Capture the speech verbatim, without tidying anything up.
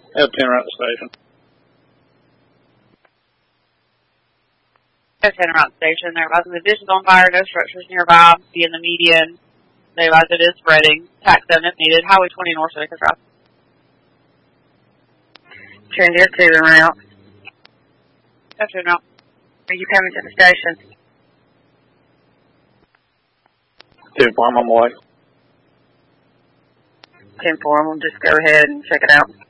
Have ten around the station. Have ten around the station. They're advising the dish is on fire, no structures nearby. Be in the median. They advise it is spreading. Tax seven if needed. Highway twenty north of Acre Drive. Transit two en route. That's en route. Are you coming to the station? ten four, I'm on my way. ten four, we'll just go ahead and check it out.